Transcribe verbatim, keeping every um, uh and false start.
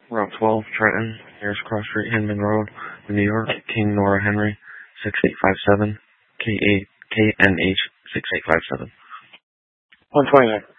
Route twelve, Trenton, nearest cross street, Hinman Road, New York, King Nora Henry, six eight five seven, K N H six eight five seven. one twenty-nine.